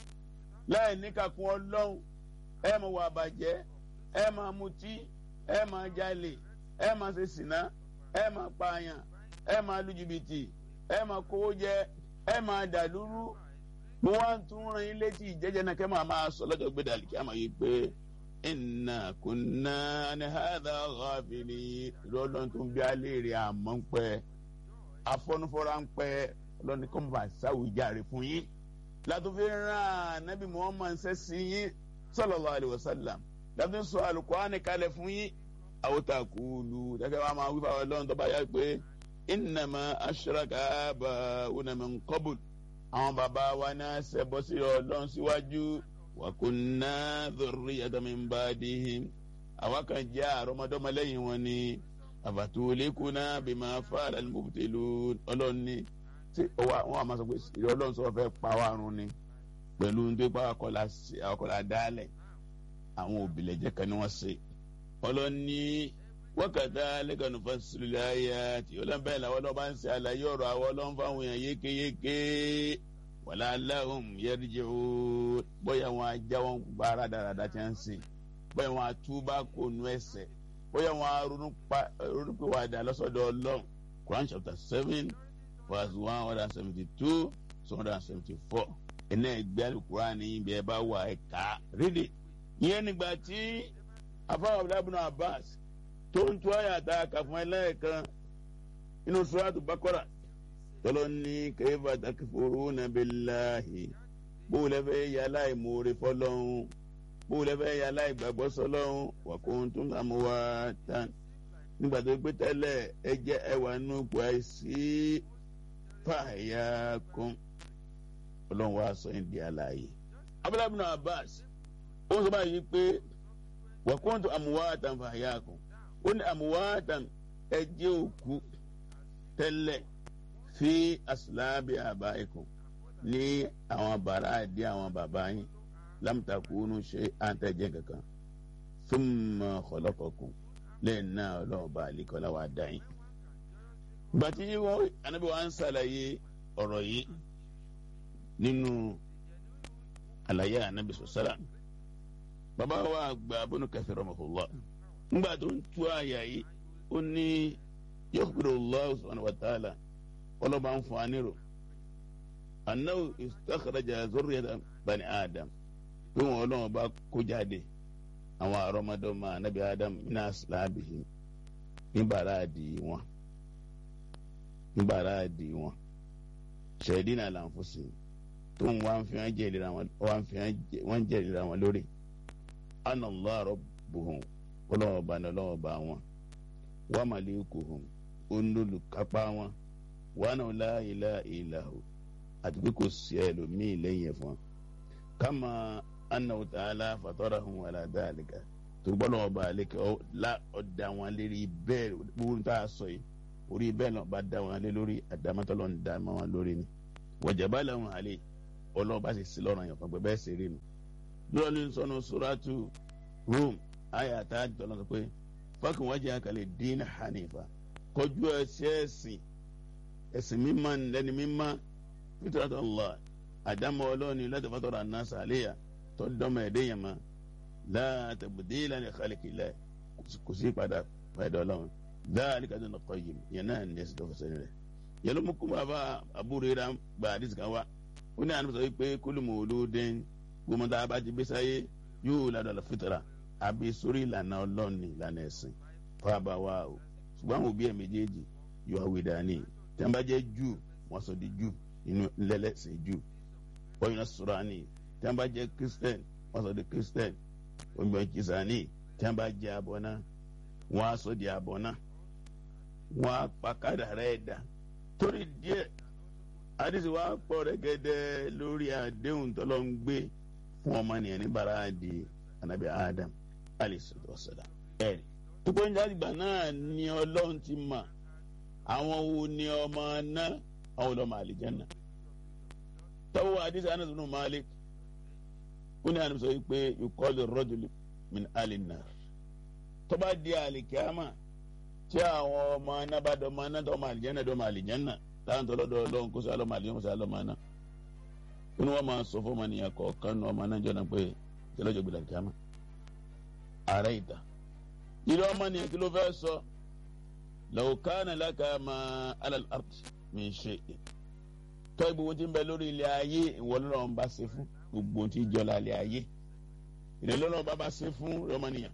láì níkàkún Ọlọ́run. ẹ máa wà bàjẹ́ ẹ máa mutí ẹ máa jalè ẹ máa ṣe sìná ẹ máa pààyàn ẹ máa lu jìbìtì ẹ máa kówó jẹ ẹ máa dàlúrú. mo wá ń tún rán yín létí ìjẹ́jẹ́ náà kẹ́ máa máa sọ lọ́jọ́ gbé dàlí kí a máa yí pé inna kunna an hadha ghafilin lọ́lọ́run tó ń bí alẹ́ rẹ̀ àmọ́ ń pẹ́ afọ́nufọ́ra ń pẹ́ lọ́ni kọ́ máa ṣàwùjáre fún yín. látòfin rán Nabi Muhammad ṣẹ́ sí yín sallallahu alaihi wasallam látòfin sọ Al-Qur'ani kalẹ̀ fún yín. aw taqulu dẹ́gẹ́ wa máa wí fún Ọlọ́run tó bá yá pé innama ashraka aba'una min qabl àwọn bàbá wa náà ṣẹbọ sí Ọlọ́run síwájú wa kunna dhurriyyatan min ba'dihim àwa kan jẹ́ àrọ́mọdọ́mọ lẹ́yìn wọn ni afatuhlikuna bima fa'ala al-mubtilun. Ọlọ́run ní tí wọ́n àmọ́ sọ pé ìrẹ́ Ọlọ́run sọ fẹ́ pa wá run ni pẹ̀lú ní pé àkọlà dálẹ̀ àwọn òbílẹ̀jẹ́ kan ni wọ́n ṣe. Ọlọ́run ní wakadhalika nufassilu al-ayati ọlọ́run bẹ́ẹ̀ làwọn ọlọ́ba ń ṣe àlàyé ọ̀rọ̀ àwọn ọlọ́run fáwọn èèyàn yékéyéké wala'allahum yarji'un bóyá wọn ajá wọn gba rádaràdá tí wọ́n ń sìn bóyá wọn àtúbà kò nu ẹ̀ṣẹ̀ bóyá wọn ronúpìwàdà lọ́sọ̀dọ̀ Ọlọ́run. Quran chapter seven verse one hundred seventy two to one hundred seventy four ẹ̀nà ẹgbẹ́ Al-Quran ní ibi ẹ̀ bá wà ẹ̀ka rídì. ìyẹn nígbà tí afáwọn Abdullahi ibn Abbas tó ń tú àyàtà kàfún ẹlẹ́ẹ̀kan inú Suratu Baqara tọ́lọ́ ní kayfa takfuruna billahi bóòlẹ́ fẹ́ yà láì mórí fọlọ́hún bóòlẹ́ fẹ́ yà láì gbàgbọ́ sọlọ́hún wa kuntum amwatan nígbà tó gbé tẹ́lẹ̀ ẹ jẹ́ ẹwà nùpọ̀ àìsí fàyàkùn ọlọ́run wa sọ yín di àlàyé. Abdullahi ibn Abbas ó sọ báyìí pé wa kuntum amwatan fàyàkùn ó ní amwatan ẹ jẹ́ òkú tẹ́lẹ̀ fi aslabi abaikum ní àwọn bàrá àdí àwọn bàbá yín lam takunu shay'an àtẹ̀jẹ́ kankan thumma khalaqakum lẹ́yìn náà ọlọ́run bá àlekọ́lá wa dá yín. Gbàtí wọ́n Ànábì wa ń ṣàlàyé ọ̀rọ̀ yìí nínú àlàyé Ànábì sọ̀sálà bàbá wa àgbà Ibn Kathir rahimahullah ńgbà tó ń tú àyà yìí ó ní yukhbirullahu subhanahu wa ta'ala ọlọ́ba ń fún anírò annahu istakhraja zurriyata bani Adam pé wọn ọlọ́run bá kó jáde àwọn àrọ́mọdọ́mọ Ànábì Adam min aslabihim níbàrá àdì wọn níbàrá àdì wọn shahidina ala anfusihim tó ń wá ń fi wọn jẹ́rìíra wọn jẹ́rìíra wọn lórí anna Allah rabbuhum ọlọ́run ọba ní ọlọ́run ọba wọn wa malikuhum olùkápá wọn wa annahu la ilaha illahu àti pé kò sí ẹlòmíì lẹ́yìn ẹ̀fọn kama annahu ta'ala fatarahum ala dhalika tó gbọ́dọ̀ ọba àlekẹ́ ọ̀dà wọn lérí bẹ́ẹ̀ gbogbo tá a sọ yìí orí bẹ́ẹ̀ náà bá dá wọn lé lórí àdámọ́tọ́lọ́ ń dá wọn lórí ni wajaba lahum alayhi ọlọ́ọ̀bá sì sí lọ́rùn àyànfọ́ pé bẹ́ẹ̀ sì rí nu lọ́ọ̀ ní sọ́nù suratu Rum àyà tá a jọ lọ́sọ pé fákùn wajhaka lid-din hanifa kọjú ẹsẹ̀ ẹ̀sìn ẹ̀sìn mímọ́ lẹ́ni mímọ́ fitrata Allah àdámọ́ ọlọ́ọ̀ni láti fatara an-nas alayha tó dọ́mọ ẹ̀dẹ́ yẹn mọ́ la tabdila li khalqillah kò sí padà padà ọlọ́run dhalika dinul qayyim yẹn náà ní ẹsẹ̀ tó fẹsẹ̀ rẹ̀ yẹn ló mú kó bàbá Abu Hurairah gba àdìsí kan wá ó ní àná sọ wípé kullu mawludin gbọmọdé abá ti gbé sáyé yóò ládọ̀ lọ fitra àbí sórí ìlànà ọlọ́run ní ìlànà ẹ̀sìn fábà wá o ṣùgbọ́n àwọn òbí ẹ̀ méjèèjì yóò hawidani tí wọ́n bá jẹ́ jù wọ́n sọ di jù inú lẹ́lẹ́sìn jù wọ́n yóò sọ̀rọ̀ àní tí wọ́n bá jẹ́ Christian wọ́n sọ di Christian wọ́n yóò kìsàní tí wọ́n bá jẹ́ abọ́ná wọ́n á sọ di abọ́ná wọ́n á pa kádàrá ẹ̀dá torí díẹ̀ àdìsí wa pọ̀ rẹ́gẹ́dẹ́ lórí àdéhùn tọ́lọ́ ń gbé fún ọmọnìyàn ní bàrá àdì Ànábì Adam alayhi wassalam ẹ̀rí púpọ̀ ní àdìgbà náà ni ọlọ́run ti mọ̀ àwọn wo ni ọmọ náà àwọn ọlọ́mọ àlìjẹ́nà tọ́wọ́ àdìsí Anas ibn Malik ó ní àná sọ wípé yuqalu ar-rajulu min ahli an-nar tó bá di àlìkíámà tí àwọn ọmọ náà bá dọ̀ ọmọ náà tó ọmọ àlìjẹ́nà dọ̀ ọmọ àlìjẹ́nà táwọn tọ́lọ́dọ̀ ọlọ́run kó sálọ́mọ àlìjẹ́nà kó sálọ́mọ náà inú wọn máa sọ fún ọmọ nìyẹn kọ̀ọ̀kan ní ọmọ náà jọ́nà pé tẹ́lọ́jọ́ gbìlà kíámà ààrẹ ìta ilé ọmọ nìyẹn kí ló fẹ́ sọ law kana laka ma ala al-ard min shay'in tọ́ gbogbo tí ń bẹ lórí ilé ayé ìwọ lọ́run bá ṣe fún gbogbo tí jọlá ilé ayé ilé lọ́run bá bá ṣe fún ọmọ nìyẹn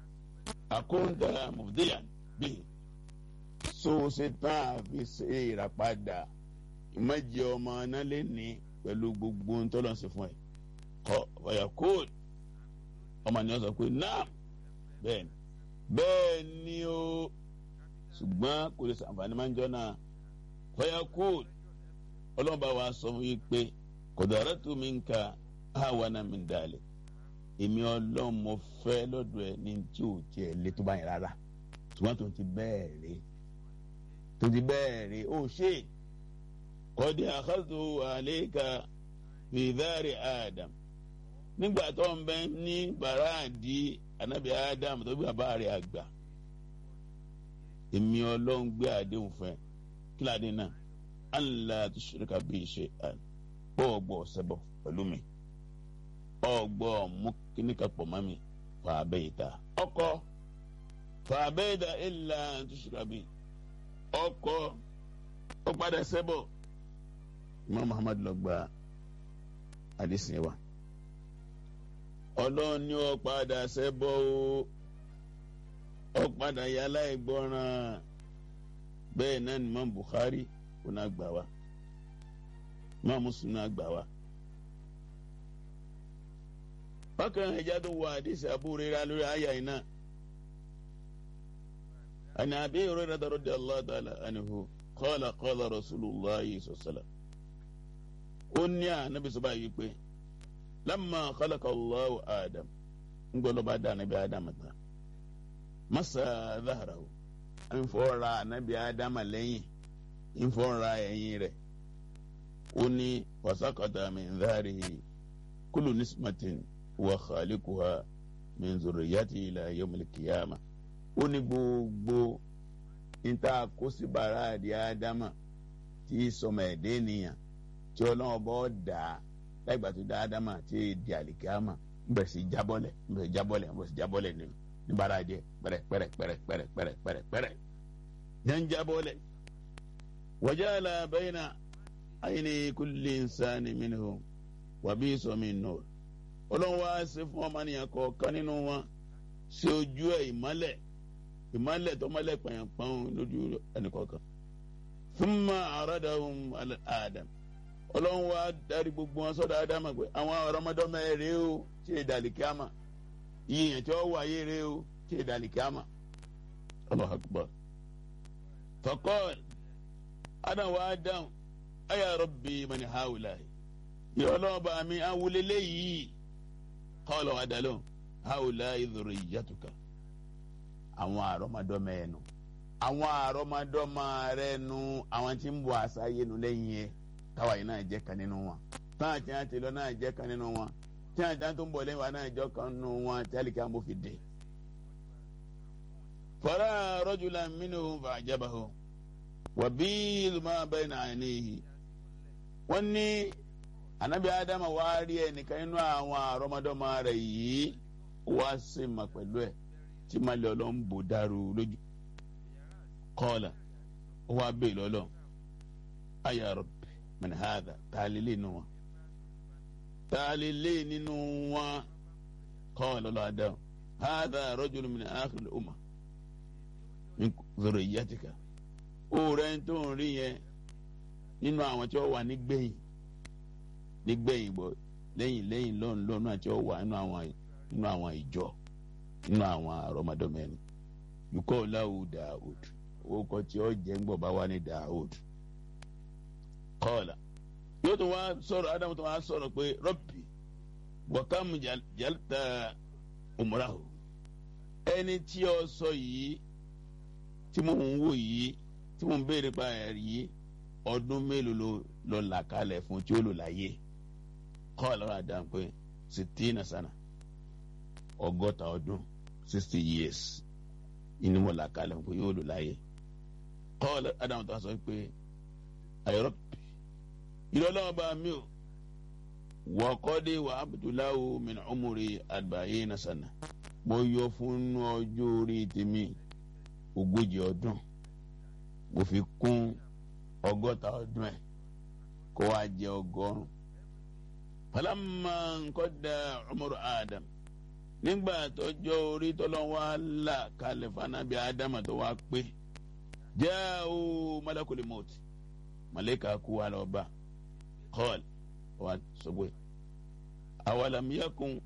akunta mubdiyan bihi so ṣe tán àfi ṣe ìràpadà ìmọ̀jẹ̀ ọmọ náà lè ní pẹ̀lú gbogbo ntọ́lọ́ ṣe fún ẹ kọ́ ọ̀yà kóòdù ọmọ nìyẹn sọ pé náà bẹ́ẹ̀ ni bẹ́ẹ̀ ni o ṣùgbọ́n kò lè ṣàǹfààní máa ń jọ náà ọ̀yà kóòdù ọlọ́run bá wa sọ fún yín pé qadaratu minka ahwana min dhalik èmi ọlọ́run mo fẹ́ lọ́dọ̀ ẹ ní tí ò tiẹ̀ lé tó bá yẹn rárá ṣùgbọ́n tó ti bẹ́ẹ̀ rí tó ti bẹ́ẹ̀ rí ó ṣe qad akhadtu alayka fi dhari Adam nígbà tó ń bẹ ní bàrá àdí Ànábì Adam tó bí bàbá rẹ̀ àgbà èmi ọlọ́run gbé àdéhùn fún ẹ kí ládé náà Allah tushrika bi shay'an ọgbọ́ ṣẹbọ pẹ̀lú mi ọgbọ́ mú kíní kan pọ̀ mọ́ mi fàbẹ́yìtà ọkọ fàbẹ́yìtà illa tushrika bi ọkọ ó padà ṣẹbọ Imam Muhammad ló gba àdìsí wa ọlọ́run ní ó padà ṣẹbọ o ó padà yà aláìgbọràn. Bẹ́ẹ̀ náà ni Imam Bukhari kò náà gbà wá, Imam Muslim náà gbà wá. Bákan ẹja tó wà àdìsí Abu Hurairah lórí àyà iná. Àní Abi Hurairah radiyallahu ta'ala anhu qala qala Rasulullahi sallallahu alaihi wasallam. Ó ní Ànábì sọ báyìí pé lamma khalaqa Allahu Adam, ń gbọ́ ló bá dá Ànábì Adam tán, masa dhahrahu, ń fọ́ra Ànábì Adam lẹ́yìn, ń fọ́ra ẹ̀yìn rẹ̀. Ó ní wasaqata min dhahrihi kullu nismatin wa khaliquha min zurriyati ila yawmil qiyamah. Ó ní gbogbo níta kó sí bàrá àdì Ádámà tí sọmọ ẹ̀dẹ́ ènìyàn tí Ọlọ́run bọ́ dà láìgbà tó dá Ádámà tí di àlìkíyàmà ń bẹ̀rẹ̀ sí jábọ́lẹ̀ ń bẹ̀rẹ̀ jábọ́lẹ̀ ń bẹ̀rẹ̀ sí jábọ́lẹ̀ ní ní bàrá àdì pẹ̀rẹ̀ pẹ̀rẹ̀ pẹ̀rẹ̀ pẹ̀rẹ̀ pẹ̀rẹ̀ pẹ̀rẹ̀ pẹ̀rẹ̀ ní ń jábọ́lẹ̀. wajala bayna ayni kulli insani minhum wa bisa min nur. Ọlọ́run wá ṣe fún ọmọnìyàn kọ̀ọ̀kan nínú wọn ṣe ojú ẹ̀ ìmọ́lẹ̀ ìmọ́lẹ̀ tó mọ́lẹ̀ pàyànpàyàn lójú ẹnìkọ̀ọ̀kan. Thumma aradahum ala Adam. Ọlọ́run wá darí gbogbo wọn sọ́dọ̀ Ádámà pé àwọn ọ̀rọ̀mọdọ́mọ rèé o tí ì dàlí kíámà, ìyẹn tí ó wáyé rèé o tí ì dàlí kíámà. Allahu akbar. Faqala Adam wá dáhùn, aya rabbi man haula'i. Ìyá Ọlọ́run bá mi awulẹ̀ léyìí. Qala wa dalun haula'i dhurriyyatuka. Àwọn àrọ́mọdọ́mọ ẹnu, àwọn àrọ́mọdọ́mọ rẹ nu, àwọn tí ń bọ̀ àṣàyè nu lẹ́yìn ẹ̀, táwa yìí náà jẹ́ kan nínú wọn, táwọn àti àti lọ náà jẹ́ kan nínú wọn, tí àti àti tó ń bọ̀ lẹ́yìn wa náà jẹ́ kan nínú wọn, tí àlìkà ń bọ̀ fi dé. Fara rajulan minhum fa'jabahu wa bi'u ma bayna 'ainayhi. Wọ́n ní Ànábì Ádámà wá rí ẹnìkan nínú àwọn àrọ́mọdọ́mọ rẹ̀ yìí, wá sí ma pẹ̀lú ẹ̀ tí malẹ̀ Ọlọ́run bò dàrú lójú. Qala, ó wá bẹ́ẹ̀ lọ́lọ́, aya rabbi man hadha, tàlélé nínú wọn, tàlélé nínú wọn. Qala lọ́lọ́ Adam, hadha rajulun min akhir al-umma min dhurriyyatika. Ó rẹ̀ tó ń rí yẹn nínú àwọn tí ó wà nígbẹ̀yìn nígbẹ̀yìn bọ̀ lẹ́yìn lẹ́yìn lọ́nà lọ́nà tí ó wà nínú àwọn nínú àwọn ìjọ nínú àwọn àrọ́mọdọ́mọ ẹni. Yukọ́ lahu Daud, orúkọ tí ó jẹ́ ń gbọ̀ bá wà ní Daud. Qala, yóò tún wá sọ̀rọ̀ Ádámù tó wá sọ̀rọ̀ pé Rabbi wa kam jalta umrahu. Ẹni tí ó sọ yìí tí mò ń wò yìí tí mò ń béèrè pa ẹ̀ yìí, ọdún mélòó ló lọ là kalẹ̀ fún tí ó lò láyé. Qala Ádámù pé sittina sana, ọgọ́ta ọdún, sixty years inú mọ̀ là kalẹ̀ fún yóò lò láyé. Qala Ádámù tó sọ pé ay Rabbi, ìrọ̀lọ́wọ́ bá mi ò wa qad wahabtu lahu min umri arba'ina sana. Mo yọ fún ọjọ́ orí tèmi ogójì ọdún, mo fi kún ọgọ́ta ọdún ẹ̀ kó wá jẹ́ ọgọ́rùn. Falamma qadda umru Adam, nígbà tọ́jọ́ orí tọ́lọ́wọ́ là kalẹ̀ fanabi Ádámà tó wá pé, ja'u malakul maut, màlẹ́kà kú wa lọ bá. Qala, wa sọ pé awalam yakun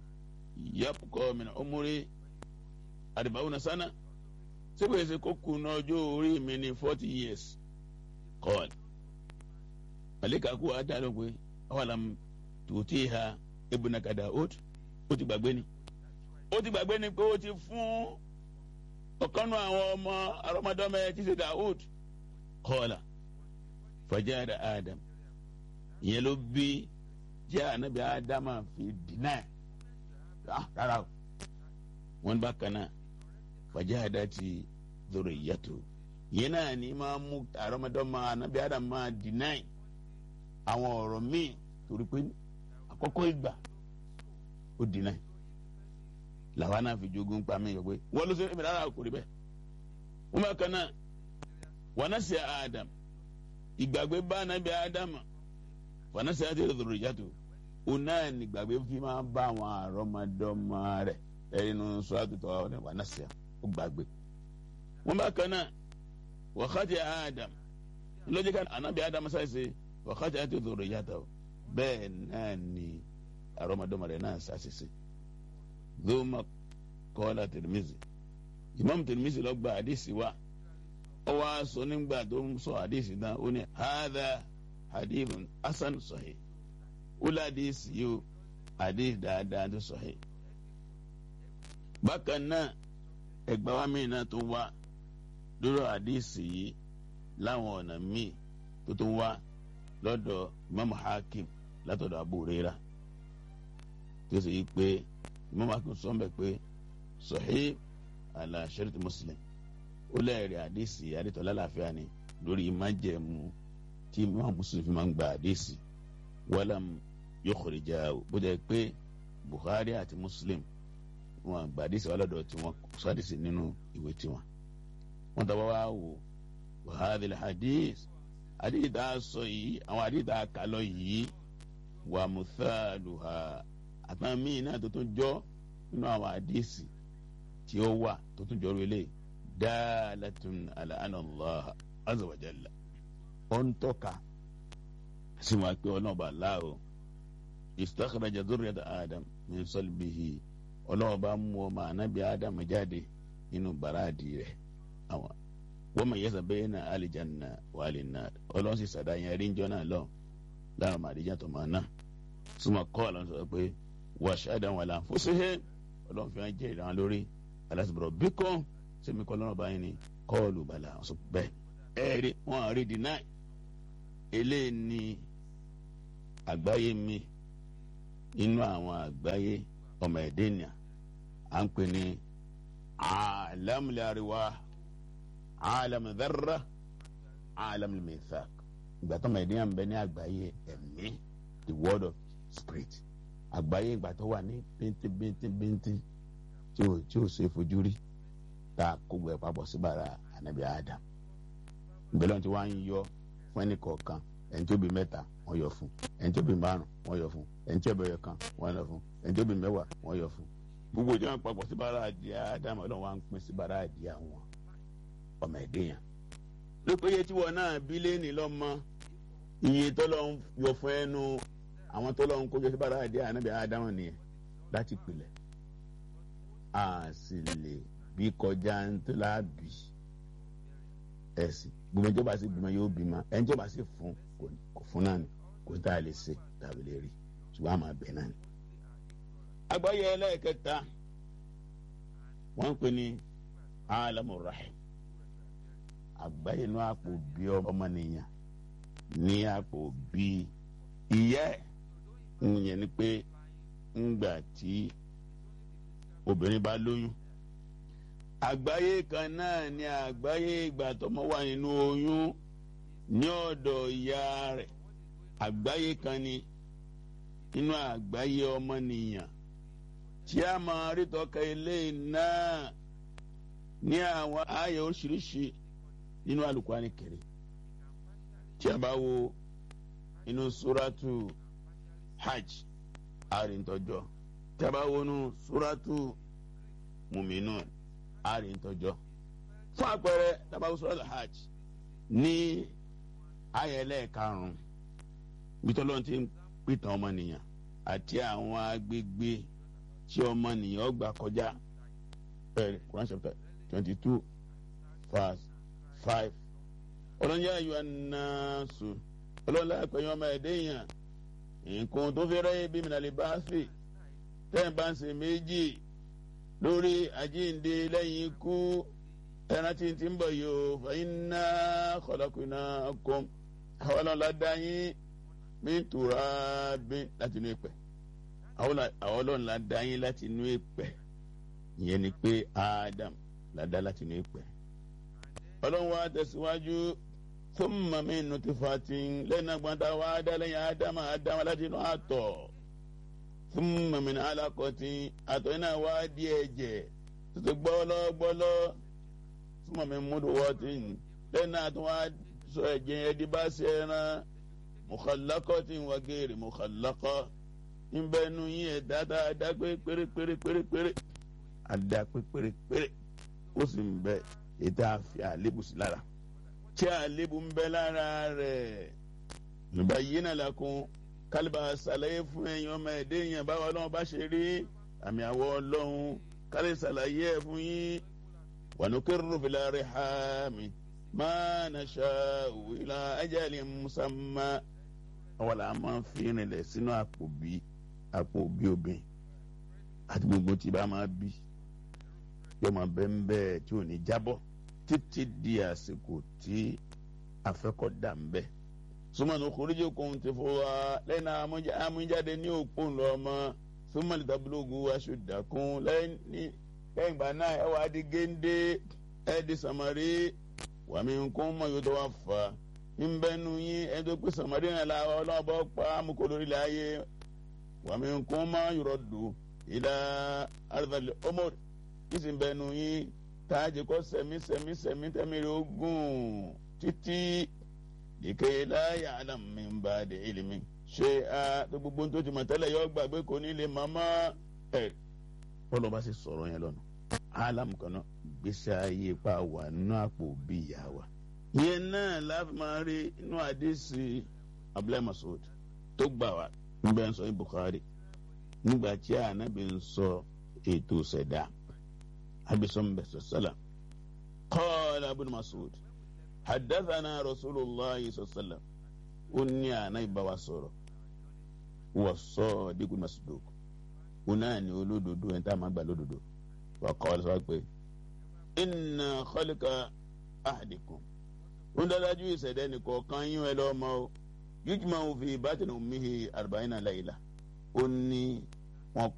yabqa min umri arba'una sana. Síbẹ̀ ṣe kó kùnà ọjọ́ orí mi ní forty years. Qala, màlẹ́kà kú wa dá lọ pé awalam tutiha ibnaka Daud. Ó ti gbàgbé ni ó ti gbàgbé ni pé ó ti fún ọ̀kanú àwọn ọmọ àrọ́mọdọ́mọ ẹ̀ tí ṣe Daud. Qala, fajada Adam, ìyẹn ló bí jẹ́ ànábì Ádámà fi dínà rárá o. Wọ́n bá kan náà fajadati dhurriyyatu, ìyẹn náà ní máa mú àrọ́mọdọ́mọ ànábì Ádámà máa dínà àwọn ọ̀rọ̀ míì torí pé àkọ́kọ́ ìgbà ó dínà làwọn náà fi jogún pa mí yọ pé wọ́n ló ṣe é mi rárá kò rí bẹ́ẹ̀. Wọ́n bá kan náà wa nasiya Adam, ìgbàgbé bá ànábì Ádámà, wa nasiyati dhurriyyatu, òun náà ní ìgbàgbé fi máa bá àwọn àrọ́mọdọ́mọ rẹ̀ ẹ̀rínú sọ́ọ́tù tó wà nasiya ó gbàgbé. wọ́n bá kan náà wàhátì Adam lọ́jọ́ kan anabi Adam ṣàṣìṣe wàhátì àti òdòdó yàtọ̀ bẹ́ẹ̀ náà ni àrọ́mọdọ́mọ rẹ̀ náà ṣàṣìṣe. dhumma qala Tirmizi Imam Tirmizi ló gba àdìsí wa ó wá sọ nígbà tó ń sọ àdìsí náà ó ní hadha hadithun hasan sahih ó ládìsí yóò àdìsí dáadáa tó sahih. bákan náà ẹgbẹ́ wa míì náà tó wá lórí àdìsí yìí láwọn ọ̀nà míì tó tó wá lọ́dọ̀ Imam Hakim látọ̀dọ̀ Abu Hurairah tó sì yí pé Imam Hakim sọ mbẹ pé sahih ala sharit Muslim ó lẹ́ẹ̀rẹ̀ àdìsí àdìtọ̀ lálàáfíà ni lórí májẹ̀mú tí Imam Muslim fi máa ń gba àdìsí walam yukhrijahu bó jẹ́ pé Bukhari àti Muslim wọn gba àdìsí ọlọ́dọ̀ tí wọ́n sọ àdìsí nínú ìwé tiwọn. wọ́n tọ́ wá wò wa hadhil hadith àdìsí tá a sọ yìí àwọn àdìsí tá a kà lọ yìí wa muthaluha àtàwọn míì náà tó tún jọ nínú àwọn àdìsí tí ó wà tó tún jọ rẹlẹ̀ dalatun ala anna Allah azza wa jalla ó ń tọ́ka sí wọn pé ọlọ́ọ̀bà láàrọ̀ istakhraja dhurriyata Adam min salbihi ọlọ́ọ̀bà mú ọmọ ànábì Adam jáde nínú bàràdì rẹ̀ àwọn wọ́n mọ̀ yẹ́sà bẹ́ẹ̀ náà alìjánná wà lè nà ọlọ́run sì sàdá yẹn rí njọ́ náà lọ láàrọ̀ màdìjà tó máa ná súnmọ́ kọ́ ọlọ́run sọ pé wà ṣáàdá wọn là ń fọ́sẹ́hẹ́ ọlọ́run fi hàn jẹ́ ìdáhùn lórí alásìbọ̀rọ̀ bí kọ́ sẹ́mi kọ́ lọ́rọ̀ báyìí ni kọ́ọ̀lù bàlá ọ̀sọ̀ bẹ́ẹ̀ ẹ̀ẹ́rì wọn àrí deny eléyìí ni àgbáyé mi inú àwọn àgbáyé ọmọ ẹ̀dẹ́nìà à ń pè ní alamul arwah alamul dharra alamul mithaq ìgbà tó ọmọ ẹ̀dẹ́nìà ń bẹ ní àgbáyé ẹ̀mí the world of spirit àgbáyé ìgbà tó wà ní bíntín bíntín bíntín tí ò tí ò ṣe fojú rí tá a kó gbẹ papọ̀ sí bàrà ànábì Adam ìgbẹ́lẹ́ tí wọ́n á ń yọ fún ẹnì kọ̀ọ̀kan ẹni tó bí mẹ́ta wọ́n yọ fún ẹni tó bí márùn wọ́n yọ fún ẹni tó bí ẹyọ kan wọ́n yọ fún ẹni tó bí mẹ́wàá wọ́n yọ fún gbogbo ìjọba papọ̀ sí bàrà àdìẹ Adam ọlọ́run wa ń pín sí bàrà àdìẹ àwọn ọmọ ẹ̀dẹ́ yẹn lópe iye tí wọn náà bí lẹ́ni lọ́mọ iye tó lọ ń yọ fún ẹnu àwọn tó lọ ń kójọ sí bàrà àdìẹ ànábì Adam nìyẹn láti pilẹ̀ a sì lè bí kọjá ń tó láàbì ẹ̀sìn gbogbo ìjọba sí bímọ yóò bímọ ẹni tí ó bá sì fún kò fún náà ni kò sí tá a lè ṣe tàbí lè rí ṣùgbọ́n àmọ́ abẹ náà ni. àgbáyé ẹlẹ́ẹ̀kẹta wọ́n ń pè ní alamur rahim àgbáyé inú àpò bí ọmọnìyàn ní àpò bí ìyá ẹ̀ ń yẹn ni pé ńgbà tí obìnrin bá lóyún àgbáyé kan náà ni àgbáyé ìgbà tọ́mọ wà nínú oyún ní ọ̀dọ̀ ìyá rẹ̀ àgbáyé kan ni nínú àgbáyé ọmọnìyàn tí a máa rí tọ́ka ilé náà ní àwọn ààyè oríṣiríṣi nínú Al-Qur'ani Karim tí a bá wo inú suratu Hajj àrìntọ́jọ́ tí a bá wo inú suratu Mu'minun àrìntọ́jọ́ fún àpẹẹrẹ tí a bá wo suratu Hajj ní ayẹlẹ karùn-ún bitọlọ́n ti ń pìtàn ọmọnìyàn àti àwọn agbègbè tí ọmọnìyàn gbà kọjá bẹ́ẹ̀ Quran chapter twenty two verse five ọlọ́njẹ́ ayọ̀ anáṣu ọlọ́njẹ́ àpẹyàn ọmọ ẹ̀dẹ́yàn nǹkan tó fẹ́rẹ́ bí mìíràn bá fè tẹ́ẹ̀ bá ń ṣe méjì lórí àjíǹde lẹ́yìn ikú ẹran tí ń ti ń bọ̀ yìí ó fa inna khalaqnakum àwọn ọlọ́run la dá yín min turabin láti inú ìpẹ́ àwọn ọlọ́run la dá yín láti inú ìpẹ́ ìyẹn ni pé Adam la dá láti inú ìpẹ́ ọlọ́run wa tẹ̀síwájú thumma min nutfatin lẹ́yìn agbọ́ntà wa dá lẹ́yìn Adam Adam láti inú àtọ̀ thumma min alaqatin àtọ̀ iná wa di ẹ̀jẹ̀ tó gbọ́lọ́ gbọ́lọ́ thumma min mudghatin lẹ́yìn àtọ̀ wa sọ ẹ̀jẹ̀ ẹ̀dí bá ṣe ẹran mukhallaqatin wa ghayri mukhallaqa nbẹnu yín ẹ̀dá dáadáa pé pérépérépérépéré àdá pé pérépéré ó sì ń bẹ ètò àfi àlébù sí lára tí àlébù ń bẹ lára rẹ̀ nígbà yìí náà lakún kálíbà ṣàlàyé fún ẹ̀yin ọmọ ẹ̀dẹ́ yẹn báwa Ọlọ́run bá ṣe rí àmì àwọ̀ Ọlọ́run kálí ṣàlàyé ẹ̀ fún yín wànúkẹ́rù fìlà rẹ̀ hàmì má nasha'u ila ajalin musamma àwọn là máa ń fi rìnlẹ̀ sínú àpò bí àpò bí obìnrin àti gbogbo tí bá máa bí yóò máa bẹ́ ń bẹ́ẹ̀ tí ò ní jábọ́ títí di àsìkò tí afẹ́kọ̀ dà ń bẹ́. súnmọ́ ní kòríjì kò ti fún wa lẹ́yìn amújáde ní òpó ńlọ ọmọ súnmọ́ ní tabulogu aṣọ́dàkùn lẹ́yìn ìgbà náà ẹ wá di géńdé ẹ di sàmárì wàmí nǹkan mọ̀ yóò tó wá fà á ń bẹ́nu yín ẹ tó pé sàmárì náà la ọlọ́ọ̀bọ̀ pa amúkò lórí ilẹ̀ ayé wàmí nǹkan mọ̀ yọ̀rọ̀ dùn ìlà àrùbálẹ̀ ọmọ ìsìn bẹ́nu yín táàjì kọ́ sẹ̀mí sẹ̀mí sẹ̀mí tẹ́mìrì ogún títí dìkẹ́ láyà àlàmì ń bá dé ìlímì ṣé a tó gbogbo tó ti mọ̀ tẹ́lẹ̀ yọ gbàgbé kò ní lè màmá ẹ̀ bọ́lọ̀ bá sì sọ̀rọ̀ yẹn lọ́nà alam kan náà gbèsè ayé pa wà nínú àpò bí ìyá wa. yẹn náà láti máa rí inú àdìsí Abdullahi Mas'ud tó gbà wá nígbà ń sọ ní Bukhari nígbà tí ànábì ń sọ ètò ṣẹ̀dá abisam bẹsẹ sẹlẹ qala Ibn Mas'ud haddathana Rasulullah sallam ó ní àná ìbáwá sọ̀rọ̀ wà sadiqul masduq ó náà ní olódodo ẹ̀ tá a máa gbà lódodo wà qala sọ pé inna khalqa ahadikum ó dájú ìṣẹ̀dá nìkọ̀ọ̀kan yín ẹ lọ́mọ o yujma'u fi batni ummihi arba'ina layla ó ní